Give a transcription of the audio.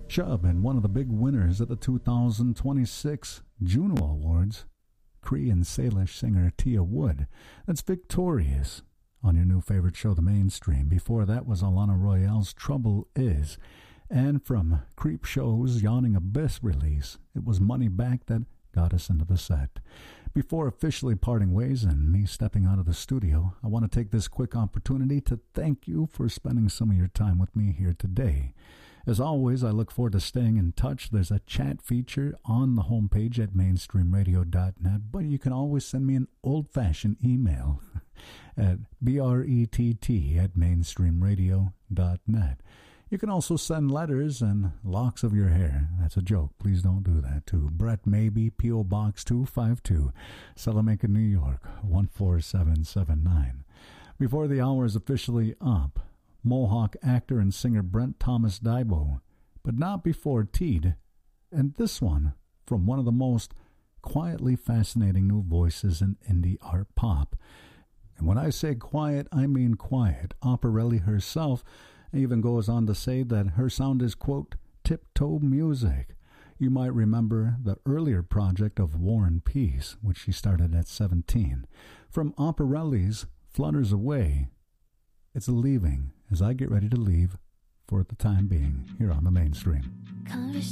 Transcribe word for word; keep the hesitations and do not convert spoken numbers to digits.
Chubb and one of the big winners at the two thousand twenty-six Juno Awards, Cree and Salish singer Tia Wood. That's Victorious on your new favorite show, The Mainstream. Before that was Alana Royale's Trouble Is. And from Creep Show's Yawning Abyss release, it was Money Back that got us into the set. Before officially parting ways and me stepping out of the studio, I want to take this quick opportunity to thank you for spending some of your time with me here today. As always, I look forward to staying in touch. There's a chat feature on the homepage at mainstream radio dot net, but you can always send me an old-fashioned email at brett at mainstream radio dot net. You can also send letters and locks of your hair. That's a joke. Please don't do that, too. Brett Maybe, P O. Box two five two, Salamanca, New York, one four seven seven nine. Before the hour is officially up, Mohawk actor and singer Brent Thomas Daibo, but not before Teed, and this one from one of the most quietly fascinating new voices in indie art pop. And when I say quiet, I mean quiet. Operelli herself even goes on to say that her sound is, quote, tiptoe music. You might remember the earlier project of War and Peace, which she started at seventeen. From Operelli's Flutters Away, it's Leaving, as I get ready to leave for the time being here on the Mainstream.